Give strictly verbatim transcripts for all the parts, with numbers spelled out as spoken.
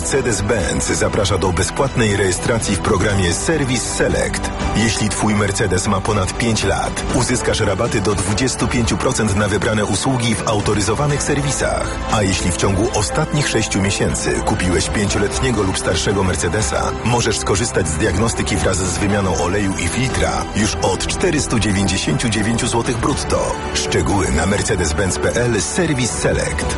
Mercedes-Benz zaprasza do bezpłatnej rejestracji w programie Service Select. Jeśli Twój Mercedes ma ponad pięć lat, uzyskasz rabaty do dwadzieścia pięć procent na wybrane usługi w autoryzowanych serwisach. A jeśli w ciągu ostatnich sześciu miesięcy kupiłeś pięcioletniego lub starszego Mercedesa, możesz skorzystać z diagnostyki wraz z wymianą oleju i filtra już od czterysta dziewięćdziesiąt dziewięć złotych brutto. Szczegóły na mercedes benz kropka p l Service Select.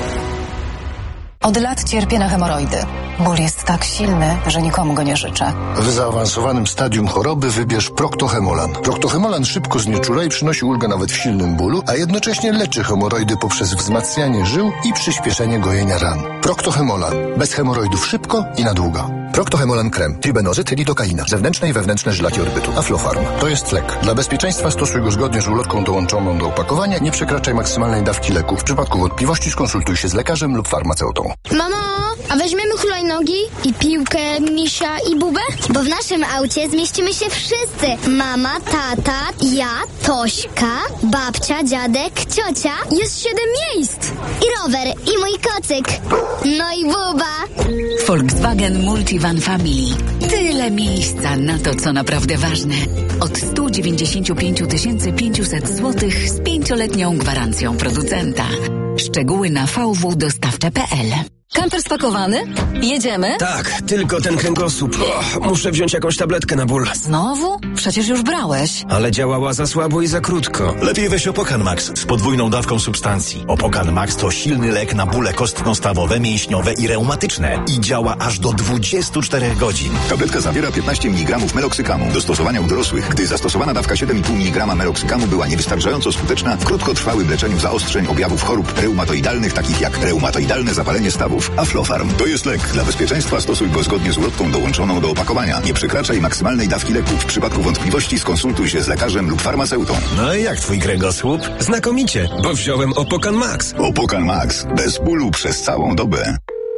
Od lat cierpię na hemoroidy. Ból jest tak silny, że nikomu go nie życzę. W zaawansowanym stadium choroby wybierz Proctohemolan. Proctohemolan szybko znieczula i przynosi ulgę nawet w silnym bólu, a jednocześnie leczy hemoroidy poprzez wzmacnianie żył i przyspieszenie gojenia ran. Proctohemolan. Bez hemoroidów szybko i na długo. Proctohemolan krem, tribenozyt, lidokaina, zewnętrzne i wewnętrzne żylaki orbytu, Aflofarm. To jest lek. Dla bezpieczeństwa stosuj go zgodnie z ulotką dołączoną do opakowania. Nie przekraczaj maksymalnej dawki leku. W przypadku wątpliwości skonsultuj się z lekarzem lub farmaceutą. Mamo, a weźmiemy hulajnogi i piłkę, misia i bubę? Bo w naszym aucie zmieścimy się wszyscy. Mama, tata, ja, Tośka, babcia, dziadek, ciocia. Jest siedem miejsc. I rower, i mój kocyk. No i buba. Volkswagen Multivan Family. Tyle miejsca na to, co naprawdę ważne. Od sto dziewięćdziesiąt pięć tysięcy pięćset złotych z pięcioletnią gwarancją producenta. Szczegóły na v w dostawcze kropka p l. Kamper spakowany? Jedziemy? Tak, tylko ten kręgosłup. Och, muszę wziąć jakąś tabletkę na ból. Znowu? Przecież już brałeś. Ale działała za słabo i za krótko. Lepiej weź Opokan Max z podwójną dawką substancji. Opokan Max to silny lek na bóle kostno-stawowe, mięśniowe i reumatyczne. I działa aż do dwudziestu czterech godzin. Tabletka zawiera piętnaście miligramów meloksykamu. Do stosowania u dorosłych, gdy zastosowana dawka siedem i pół miligrama meloksykamu była niewystarczająco skuteczna w krótkotrwałym leczeniu zaostrzeń objawów chorób reumatoidalnych, takich jak reumatoidalne zapalenie stawów. Aflofarm. To jest lek. Dla bezpieczeństwa stosuj go zgodnie z ulotką dołączoną do opakowania. Nie przekraczaj maksymalnej dawki leku. W przypadku wątpliwości skonsultuj się z lekarzem lub farmaceutą. No i jak twój kręgosłup? Znakomicie, bo wziąłem Opokan Max. Opokan Max. Bez bólu przez całą dobę.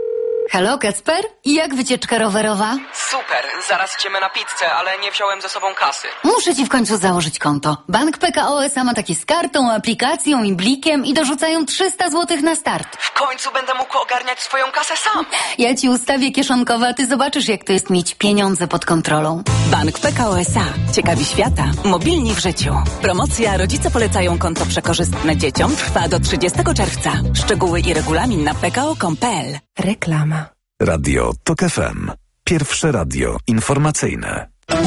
Halo, Kacper? I jak wycieczka rowerowa? Super, zaraz idziemy na pizzę, ale nie wziąłem ze sobą kasy. Muszę ci w końcu założyć konto. Bank P K O S A ma takie z kartą, aplikacją i blikiem i dorzucają trzysta złotych na start. W końcu będę mógł ogarniać swoją kasę sam. Ja ci ustawię kieszonkowe, a ty zobaczysz, jak to jest mieć pieniądze pod kontrolą. Bank P K O S A. Ciekawi świata. Mobilni w życiu. Promocja Rodzice polecają konto przekorzystne dzieciom trwa do trzydziestego czerwca. Szczegóły i regulamin na p k o kropka com kropka p l. Reklama. Radio TOK F M. Pierwsze radio informacyjne.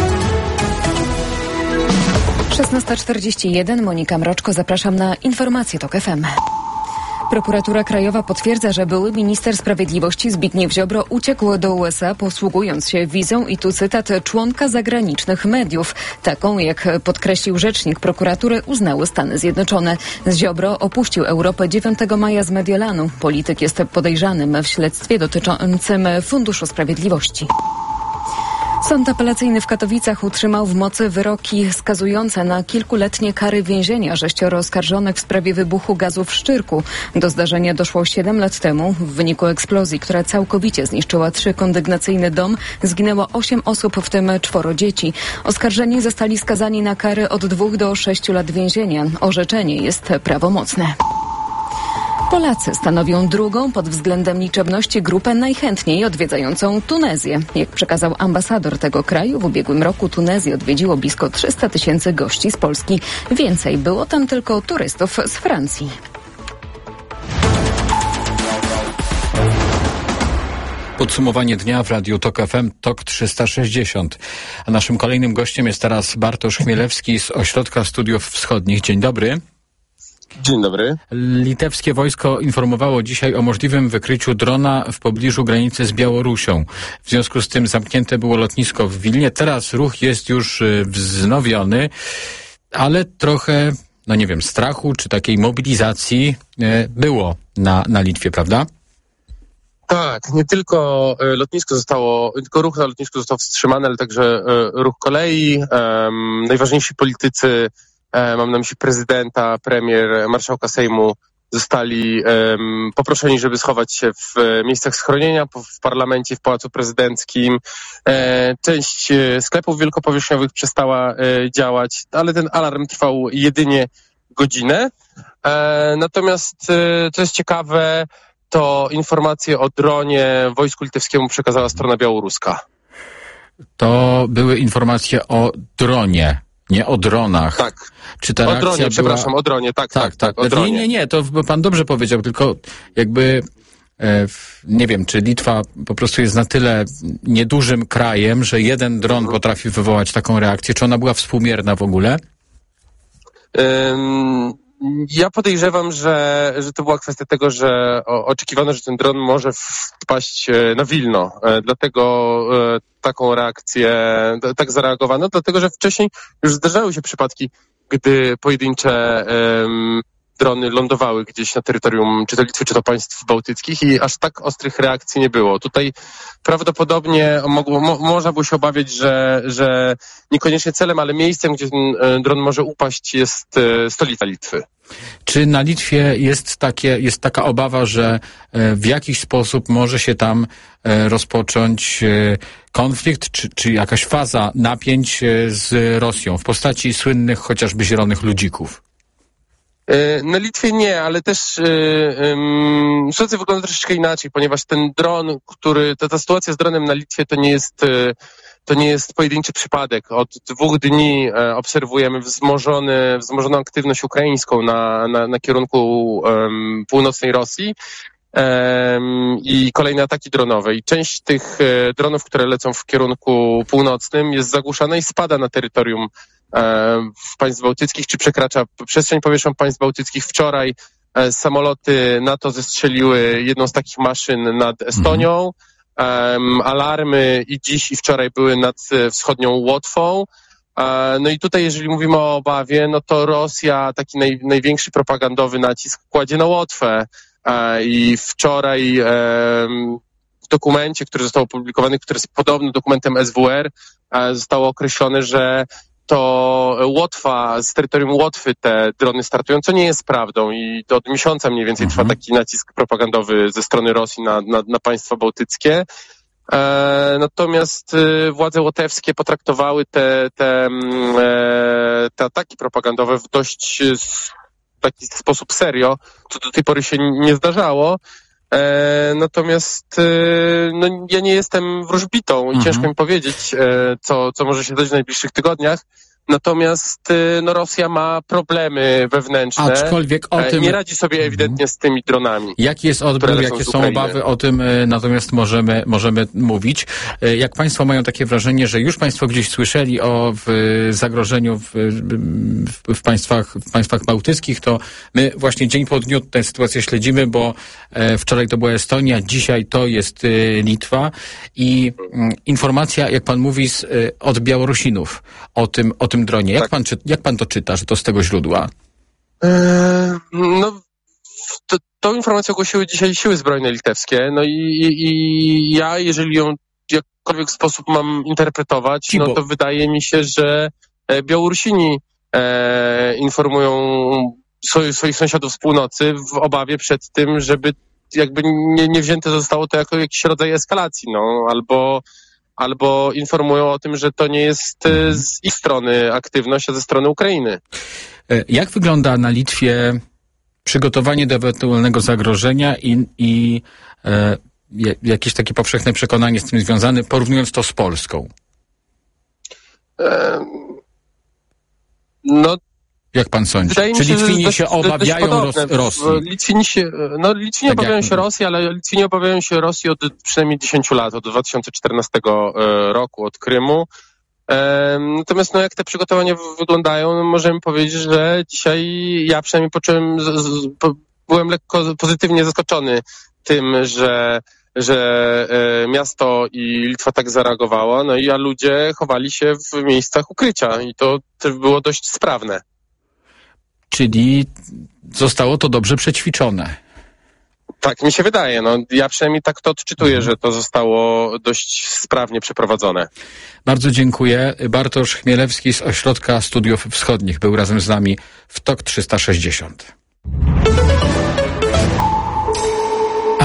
szesnasta czterdzieści jeden. Monika Mroczko, zapraszam na informacje TOK F M. Prokuratura Krajowa potwierdza, że były minister sprawiedliwości Zbigniew Ziobro uciekł do U S A, posługując się wizą i tu cytat członka zagranicznych mediów. Taką, jak podkreślił rzecznik prokuratury, uznały Stany Zjednoczone. Ziobro opuścił Europę dziewiątego maja z Mediolanu. Polityk jest podejrzanym w śledztwie dotyczącym Funduszu Sprawiedliwości. Sąd apelacyjny w Katowicach utrzymał w mocy wyroki skazujące na kilkuletnie kary więzienia sześcioro oskarżonych w sprawie wybuchu gazu w Szczyrku. Do zdarzenia doszło siedem lat temu. W wyniku eksplozji, która całkowicie zniszczyła trzykondygnacyjny dom, zginęło osiem osób, w tym czworo dzieci. Oskarżeni zostali skazani na kary od dwóch do sześciu lat więzienia. Orzeczenie jest prawomocne. Polacy stanowią drugą pod względem liczebności grupę najchętniej odwiedzającą Tunezję. Jak przekazał ambasador tego kraju, w ubiegłym roku Tunezję odwiedziło blisko trzysta tysięcy gości z Polski. Więcej było tam tylko turystów z Francji. Podsumowanie dnia w Radiu TOK F M, TOK trzysta sześćdziesiąt. A naszym kolejnym gościem jest teraz Bartosz Chmielewski z Ośrodka Studiów Wschodnich. Dzień dobry. Dzień dobry. Litewskie wojsko informowało dzisiaj o możliwym wykryciu drona w pobliżu granicy z Białorusią. W związku z tym zamknięte było lotnisko w Wilnie. Teraz ruch jest już wznowiony, ale trochę, no nie wiem, strachu czy takiej mobilizacji było na, na Litwie, prawda? Tak, nie tylko lotnisko zostało, nie tylko ruch na lotnisku został wstrzymany, ale także ruch kolei. Um, najważniejsi politycy, mam na myśli prezydenta, premier, marszałka Sejmu, zostali um, poproszeni, żeby schować się w miejscach schronienia, w parlamencie, w Pałacu Prezydenckim. E, część sklepów wielkopowierzchniowych przestała e, działać, ale ten alarm trwał jedynie godzinę. E, natomiast, e, co jest ciekawe, to informacje o dronie wojsku litewskiemu przekazała strona białoruska. To były informacje o dronie, nie o dronach. Tak. Czy ta o reakcja dronie, była... przepraszam, o dronie, tak, tak, tak, tak o dronie. Nie, nie, nie, to pan dobrze powiedział, tylko jakby e, nie wiem, czy Litwa po prostu jest na tyle niedużym krajem, że jeden dron mhm. potrafi wywołać taką reakcję, czy ona była współmierna w ogóle? Um... Ja podejrzewam, że, że to była kwestia tego, że o, oczekiwano, że ten dron może wpaść na Wilno. E, dlatego e, taką reakcję, d- tak zareagowano, dlatego że wcześniej już zdarzały się przypadki, gdy pojedyncze e, drony lądowały gdzieś na terytorium czy to Litwy, czy to państw bałtyckich i aż tak ostrych reakcji nie było. Tutaj prawdopodobnie mogło, mo, można było się obawiać, że, że niekoniecznie celem, ale miejscem, gdzie ten dron może upaść, jest e, stolica Litwy. Czy na Litwie jest takie, jest taka obawa, że w jakiś sposób może się tam rozpocząć konflikt, czy, czy jakaś faza napięć z Rosją w postaci słynnych chociażby zielonych ludzików? Na Litwie nie, ale też um, sytuacja wygląda troszeczkę inaczej, ponieważ ten dron, który, ta, ta sytuacja z dronem na Litwie to nie jest, to nie jest pojedynczy przypadek. Od dwóch dni e, obserwujemy wzmożony, wzmożoną aktywność ukraińską na, na, na kierunku um, północnej Rosji um, i kolejne ataki dronowe. I część tych e, dronów, które lecą w kierunku północnym, jest zagłuszana i spada na terytorium w państw bałtyckich, czy przekracza przestrzeń powietrzną państw bałtyckich. Wczoraj e, samoloty NATO zestrzeliły jedną z takich maszyn nad Estonią. Um, alarmy i dziś i wczoraj były nad wschodnią Łotwą. E, no i tutaj, jeżeli mówimy o obawie, no to Rosja taki naj, największy propagandowy nacisk kładzie na Łotwę. E, I wczoraj e, w dokumencie, który został opublikowany, który jest podobny dokumentem S W R, e, zostało określone, że to Łotwa, z terytorium Łotwy te drony startują, co nie jest prawdą i to od miesiąca mniej więcej mhm. trwa taki nacisk propagandowy ze strony Rosji na, na, na państwa bałtyckie. E, natomiast e, władze łotewskie potraktowały te, te, e, te ataki propagandowe w dość e, taki sposób serio, co do tej pory się nie zdarzało. E, natomiast e, no, ja nie jestem wróżbitą i mhm. ciężko mi powiedzieć, e, co, co może się dać w najbliższych tygodniach. Natomiast e, no, Rosja ma problemy wewnętrzne. Aczkolwiek o tym... Nie radzi sobie ewidentnie z tymi dronami. Jaki jest odbiór, jakie są obawy, o tym e, natomiast możemy, możemy mówić. E, jak Państwo mają takie wrażenie, że już Państwo gdzieś słyszeli o w, zagrożeniu w, w, w, państwach, w państwach bałtyckich, to my właśnie dzień po dniu tę sytuację śledzimy, bo e, wczoraj to była Estonia, dzisiaj to jest e, Litwa i m, informacja, jak Pan mówi, z, e, od Białorusinów o tym, o tym dronie. Jak, tak. pan, czy, jak pan to czyta, że to z tego źródła? Eee, no, to, tą informację ogłosiły dzisiaj siły zbrojne litewskie. No i, i, i ja, jeżeli ją w jakikolwiek sposób mam interpretować, Cibo. no to wydaje mi się, że Białorusini e, informują swoich, swoich sąsiadów z północy w obawie przed tym, żeby jakby nie, nie wzięte zostało to jako jakiś rodzaj eskalacji, no, albo albo informują o tym, że to nie jest z ich strony aktywność, a ze strony Ukrainy. Jak wygląda na Litwie przygotowanie do ewentualnego zagrożenia i, i e, jakieś takie powszechne przekonanie z tym związane, porównując to z Polską? E, no, jak pan sądzi? Czy się, Litwini dość, się obawiają Ros- Rosji? Litwini się, no, Litwini tak obawiają jak... się Rosji, ale Litwini obawiają się Rosji od przynajmniej dziesięciu lat, od dwa tysiące czternastego roku, od Krymu. E, natomiast no, jak te przygotowania wyglądają, no, możemy powiedzieć, że dzisiaj ja przynajmniej poczułem, z, z, po, byłem lekko pozytywnie zaskoczony tym, że że e, miasto i Litwa tak zareagowało, no i a ludzie chowali się w miejscach ukrycia i to też było dość sprawne. Czyli zostało to dobrze przećwiczone. Tak mi się wydaje. No, ja przynajmniej tak to odczytuję, że to zostało dość sprawnie przeprowadzone. Bardzo dziękuję. Bartosz Chmielewski z Ośrodka Studiów Wschodnich był razem z nami w T O K trzysta sześćdziesiąt. A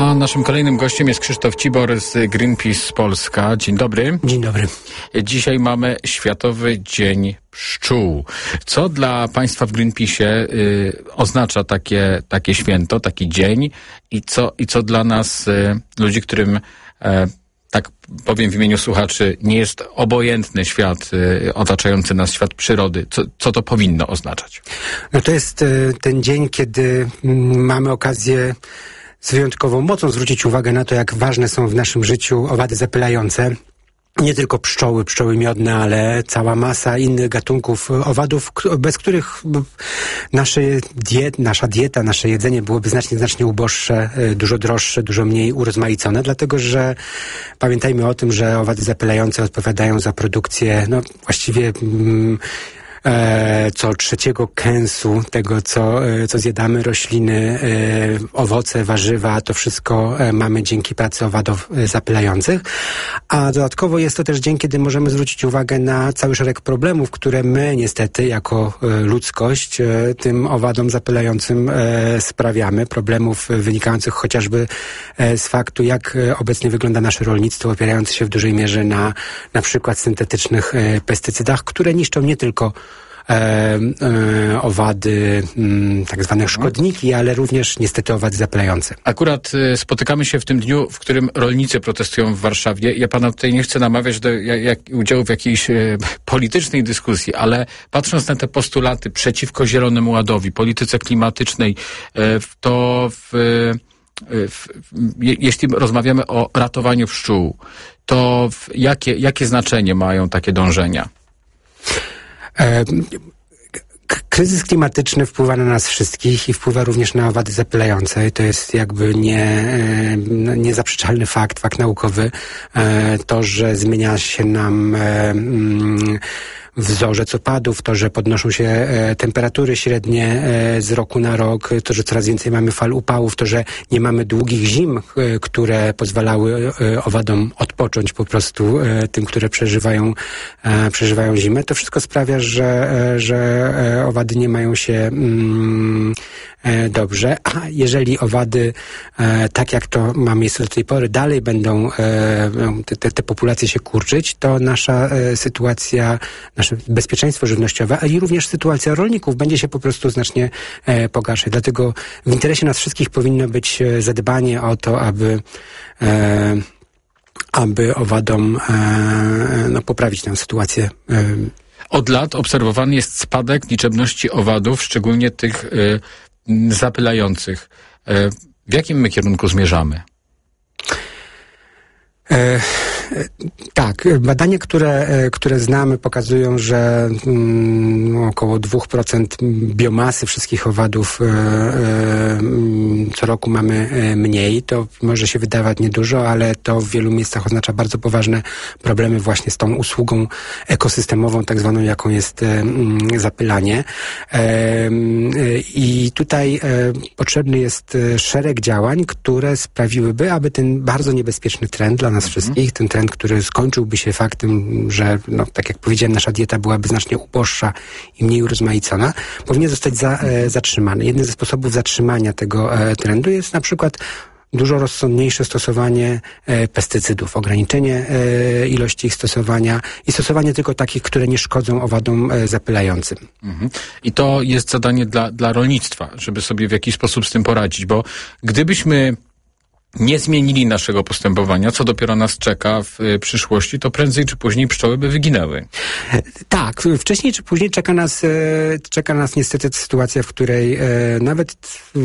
A naszym kolejnym gościem jest Krzysztof Cibor z Greenpeace Polska. Dzień dobry. Dzień dobry. Dzisiaj mamy Światowy Dzień Pszczół. Co dla Państwa w Greenpeace'ie y, oznacza takie, takie święto, taki dzień i co, i co dla nas, y, ludzi, którym, y, tak powiem w imieniu słuchaczy, nie jest obojętny świat y, otaczający nas, świat przyrody. Co, co to powinno oznaczać? No to jest y, ten dzień, kiedy y, mamy okazję z wyjątkową mocą zwrócić uwagę na to, jak ważne są w naszym życiu owady zapylające. Nie tylko pszczoły, pszczoły miodne, ale cała masa innych gatunków owadów, bez których nasze diet, nasza dieta, nasze jedzenie byłoby znacznie, znacznie uboższe, dużo droższe, dużo mniej urozmaicone, dlatego że pamiętajmy o tym, że owady zapylające odpowiadają za produkcję, no właściwie mm, E, co trzeciego kęsu tego, co, e, co zjadamy, rośliny, e, owoce, warzywa, to wszystko e, mamy dzięki pracy owadów e, zapylających. A dodatkowo jest to też dzień, kiedy możemy zwrócić uwagę na cały szereg problemów, które my niestety jako e, ludzkość e, tym owadom zapylającym e, sprawiamy. Problemów wynikających chociażby e, z faktu, jak e, obecnie wygląda nasze rolnictwo, opierające się w dużej mierze na na przykład syntetycznych e, pestycydach, które niszczą nie tylko E, e, owady, m, tak zwane szkodniki, ale również niestety owady zapylające. Akurat y, spotykamy się w tym dniu, w którym rolnicy protestują w Warszawie. Ja pana tutaj nie chcę namawiać do jak, jak, udziału w jakiejś y, politycznej dyskusji, ale patrząc na te postulaty przeciwko Zielonemu Ładowi, polityce klimatycznej, y, to w, y, w, je, jeśli rozmawiamy o ratowaniu pszczół, to w, jakie, jakie znaczenie mają takie dążenia? Kryzys klimatyczny wpływa na nas wszystkich i wpływa również na owady zapylające. To jest jakby nie, niezaprzeczalny fakt, fakt naukowy. To, że zmienia się nam wzorzec opadów, to, że podnoszą się e, temperatury średnie e, z roku na rok, to, że coraz więcej mamy fal upałów, to, że nie mamy długich zim, e, które pozwalały e, owadom odpocząć po prostu, e, tym, które przeżywają, e, przeżywają zimę, to wszystko sprawia, że, e, że e, owady nie mają się mm, e, dobrze, a jeżeli owady, e, tak jak to ma miejsce do tej pory, dalej będą e, te, te populacje się kurczyć, to nasza e, sytuacja, nasze bezpieczeństwo żywnościowe, a i również sytuacja rolników będzie się po prostu znacznie e, pogarszać. Dlatego w interesie nas wszystkich powinno być e, zadbanie o to, aby e, aby owadom e, no, poprawić tę sytuację. E. Od lat obserwowany jest spadek liczebności owadów, szczególnie tych e, zapylających. E, w jakim my kierunku zmierzamy? E, tak, badania, które, które znamy, pokazują, że mm, około dwa procent biomasy wszystkich owadów e, e, co roku mamy mniej. To może się wydawać niedużo, ale to w wielu miejscach oznacza bardzo poważne problemy właśnie z tą usługą ekosystemową, tak zwaną, jaką jest e, zapylanie. E, I tutaj e, potrzebny jest szereg działań, które sprawiłyby, aby ten bardzo niebezpieczny trend dla nas nas wszystkich, ten trend, który skończyłby się faktem, że, no, tak jak powiedziałem, nasza dieta byłaby znacznie uboższa i mniej urozmaicona, powinien zostać za, e, zatrzymany. Jednym ze sposobów zatrzymania tego e, trendu jest na przykład dużo rozsądniejsze stosowanie e, pestycydów, ograniczenie e, ilości ich stosowania i stosowanie tylko takich, które nie szkodzą owadom e, zapylającym. Mhm. I to jest zadanie dla, dla rolnictwa, żeby sobie w jakiś sposób z tym poradzić, bo gdybyśmy nie zmienili naszego postępowania, co dopiero nas czeka w y, przyszłości, to prędzej czy później pszczoły by wyginęły. Tak, wcześniej czy później czeka nas, e, czeka nas niestety sytuacja, w której e, nawet e,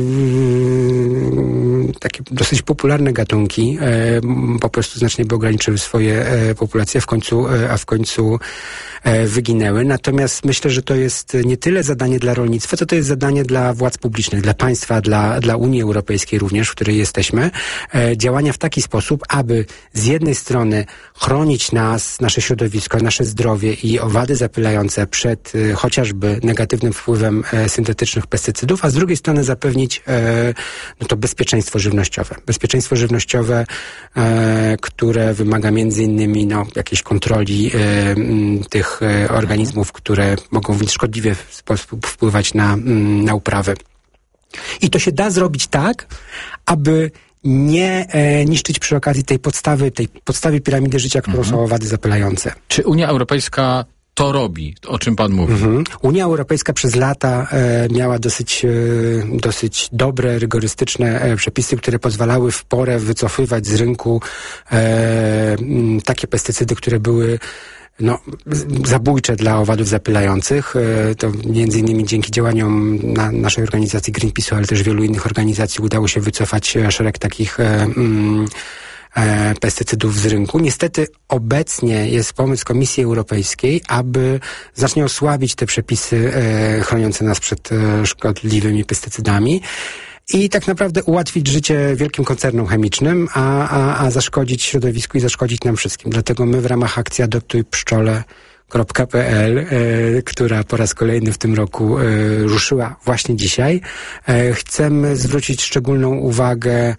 takie dosyć popularne gatunki e, po prostu znacznie by ograniczyły swoje e, populacje, w końcu, e, a w końcu e, wyginęły. Natomiast myślę, że to jest nie tyle zadanie dla rolnictwa, co to jest zadanie dla władz publicznych, dla państwa, dla, dla Unii Europejskiej również, w której jesteśmy. Działania w taki sposób, aby z jednej strony chronić nas, nasze środowisko, nasze zdrowie i owady zapylające przed e, chociażby negatywnym wpływem e, syntetycznych pestycydów, a z drugiej strony zapewnić e, no to bezpieczeństwo żywnościowe. Bezpieczeństwo żywnościowe, e, które wymaga między innymi no, jakiejś kontroli e, m, tych e, organizmów, które mogą w szkodliwy sposób wpływać na, m, na uprawę. I to się da zrobić tak, aby nie e, niszczyć przy okazji tej podstawy, tej podstawy piramidy życia, którą mhm. są owady zapylające. Czy Unia Europejska to robi, o czym pan mówi? Mhm. Unia Europejska przez lata e, miała dosyć, e, dosyć dobre, rygorystyczne e, przepisy, które pozwalały w porę wycofywać z rynku e, m, takie pestycydy, które były no, zabójcze dla owadów zapylających. E, to między innymi dzięki działaniom na, naszej organizacji Greenpeace'u, ale też wielu innych organizacji udało się wycofać szereg takich e, m, E, pestycydów z rynku. Niestety obecnie jest pomysł Komisji Europejskiej, aby znacznie osłabić te przepisy e, chroniące nas przed e, szkodliwymi pestycydami i tak naprawdę ułatwić życie wielkim koncernom chemicznym, a, a, a zaszkodzić środowisku i zaszkodzić nam wszystkim. Dlatego my w ramach akcji Adoptuj Pszczole kropka pe el, e, która po raz kolejny w tym roku e, ruszyła właśnie dzisiaj, e, chcemy zwrócić szczególną uwagę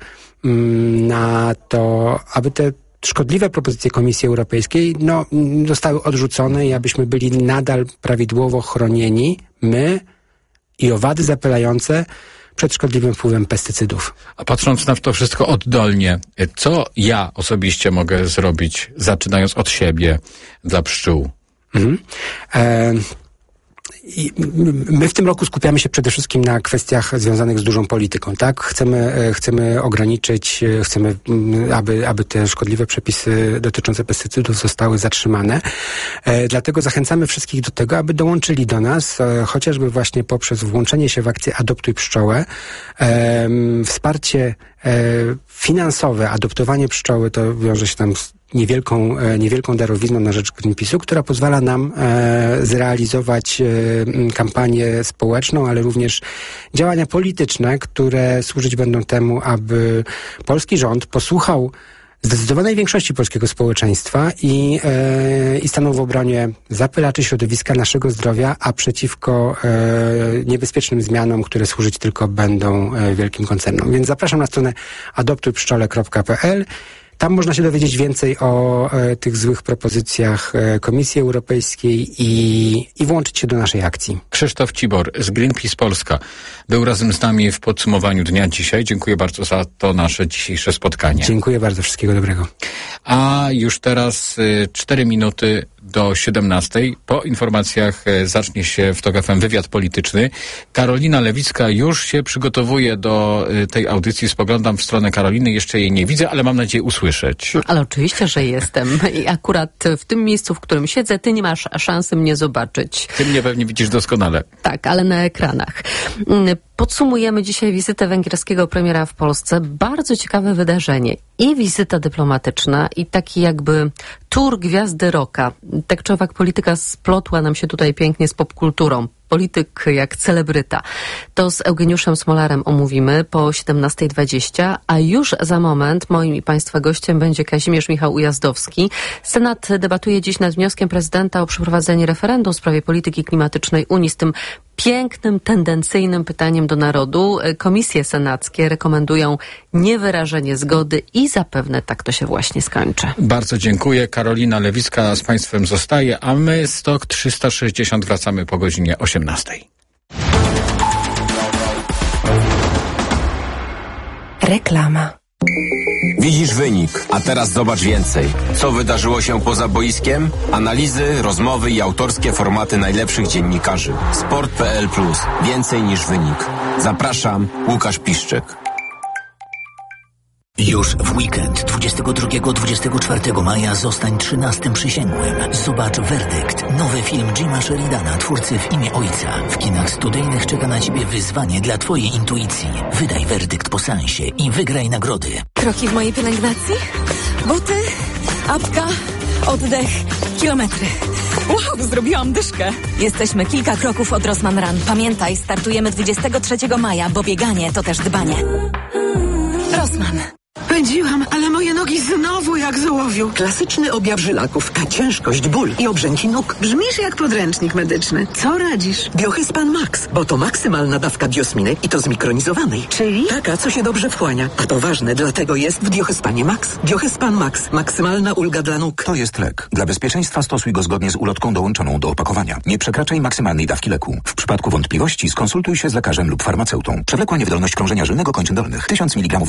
na to, aby te szkodliwe propozycje Komisji Europejskiej no, zostały odrzucone i abyśmy byli nadal prawidłowo chronieni, my i owady zapylające, przed szkodliwym wpływem pestycydów. A patrząc na to wszystko oddolnie, co ja osobiście mogę zrobić, zaczynając od siebie, dla pszczół? Mhm. E- I my w tym roku skupiamy się przede wszystkim na kwestiach związanych z dużą polityką, tak? Chcemy, chcemy ograniczyć, chcemy, aby, aby te szkodliwe przepisy dotyczące pestycydów zostały zatrzymane. E, dlatego zachęcamy wszystkich do tego, aby dołączyli do nas, e, chociażby właśnie poprzez włączenie się w akcję Adoptuj Pszczołę. E, wsparcie e, finansowe, adoptowanie pszczoły to wiąże się tam z niewielką, niewielką darowizną na rzecz Greenpeace'u, która pozwala nam e, zrealizować e, kampanię społeczną, ale również działania polityczne, które służyć będą temu, aby polski rząd posłuchał zdecydowanej większości polskiego społeczeństwa i, e, i stanął w obronie zapylaczy środowiska, naszego zdrowia, a przeciwko e, niebezpiecznym zmianom, które służyć tylko będą e, wielkim koncernom. Więc zapraszam na stronę adoptuj pszczole kropka pe el. Tam można się dowiedzieć więcej o e, tych złych propozycjach e, Komisji Europejskiej i, i włączyć się do naszej akcji. Krzysztof Cibor z Greenpeace Polska był razem z nami w podsumowaniu dnia dzisiaj. Dziękuję bardzo za to nasze dzisiejsze spotkanie. Dziękuję bardzo, wszystkiego dobrego. A już teraz y, cztery minuty do siedemnastej. Po informacjach y, zacznie się w TOK F M wywiad polityczny. Karolina Lewicka już się przygotowuje do y, tej audycji. Spoglądam w stronę Karoliny, jeszcze jej nie widzę, ale mam nadzieję usłyszeć. Ale oczywiście, że jestem. I akurat w tym miejscu, w którym siedzę, ty nie masz szansy mnie zobaczyć. Ty mnie pewnie widzisz doskonale. Tak, ale na ekranach. Podsumujemy dzisiaj wizytę węgierskiego premiera w Polsce. Bardzo ciekawe wydarzenie. I wizyta dyplomatyczna, i taki jakby tour gwiazdy rocka. Tak czy owak polityka splotła nam się tutaj pięknie z popkulturą. Polityk jak celebryta. To z Eugeniuszem Smolarem omówimy po siedemnasta dwadzieścia, a już za moment moim i Państwa gościem będzie Kazimierz Michał Ujazdowski. Senat debatuje dziś nad wnioskiem prezydenta o przeprowadzenie referendum w sprawie polityki klimatycznej Unii z tym pięknym, tendencyjnym pytaniem do narodu. Komisje senackie rekomendują niewyrażenie zgody i zapewne tak to się właśnie skończy. Bardzo dziękuję. Karolina Lewicka z Państwem zostaje, a my z TOK trzysta sześćdziesiąt wracamy po godzinie osiemnastej. Reklama. Widzisz wynik, a teraz zobacz więcej. Co wydarzyło się poza boiskiem? Analizy, rozmowy i autorskie formaty najlepszych dziennikarzy. sport kropka pe el plus. Więcej niż wynik. Zapraszam, Łukasz Piszczek. Już w weekend dwudziestego drugiego do dwudziestego czwartego maja zostań trzynastym przysięgłym. Zobacz Werdykt, nowy film Jima Sheridana, twórcy W imię Ojca. W kinach studyjnych czeka na Ciebie wyzwanie dla Twojej intuicji. Wydaj werdykt po seansie i wygraj nagrody. Kroki w mojej pielęgnacji? Buty, apka, oddech, kilometry. Wow, zrobiłam dyszkę. Jesteśmy kilka kroków od Rossmann Run. Pamiętaj, startujemy dwudziestego trzeciego maja, bo bieganie to też dbanie. Rossmann. Pędziłam, ale moje nogi znowu jak z ołowiu. Klasyczny objaw żylaków, a ciężkość, ból i obrzęki nóg. Brzmisz jak podręcznik medyczny. Co radzisz? Biohyspan Max, bo to maksymalna dawka biosminy i to zmikronizowanej. Czyli? Taka, co się dobrze wchłania. A to ważne, dlatego jest w Biohyspanie Max. Biohyspan Max, maksymalna ulga dla nóg. To jest lek. Dla bezpieczeństwa stosuj go zgodnie z ulotką dołączoną do opakowania. Nie przekraczaj maksymalnej dawki leku. W przypadku wątpliwości skonsultuj się z lekarzem lub farmaceutą. Przewlekła niewydolność krążenia żylnego kończyn dolnych. tysiąc miligramów